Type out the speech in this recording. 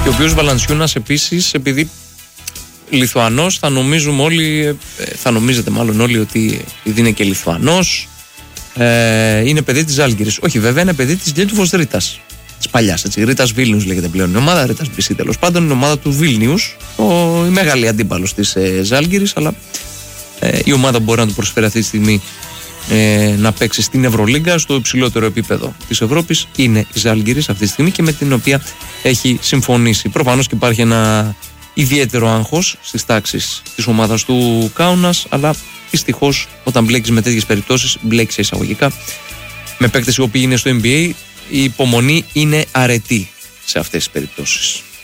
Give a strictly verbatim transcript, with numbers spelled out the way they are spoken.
Και ο οποίος Valanciunas επίσης, επειδή Λιθουανός, θα νομίζουμε όλοι, θα νομίζετε μάλλον όλοι ότι επειδή είναι και Λιθουανός, ε, είναι παιδί της Ζάλγκιρις. Όχι, βέβαια είναι παιδί της Lietuvos Ritas, της παλιάς, έτσι. Ritas Vilnius λέγεται πλέον η ομάδα, Ritas μπι σι τέλος πάντων, είναι η ομάδα του Vilnius, ο, η μεγάλη αντίπαλος της ε, Ζάλγκιρις, αλλά ε, η ομάδα που μπορεί να του προσφέρει αυτή τη στιγμή ε, να παίξει στην Ευρωλίγκα, στο υψηλότερο επίπεδο της Ευρώπης, είναι η Ζάλγκιρις αυτή τη στιγμή και με την οποία έχει συμφωνήσει. Προφανώς και υπάρχει ένα ιδιαίτερο άγχος στις τάξεις της ομάδας του Κάουνας, αλλά δυστυχώς όταν μπλέκεις με τέτοιες περιπτώσεις, μπλέκεις εισαγωγικά με παίκτες οι οποίοι είναι στο N B A, η υπομονή είναι αρετή σε αυτές τις περιπτώσεις.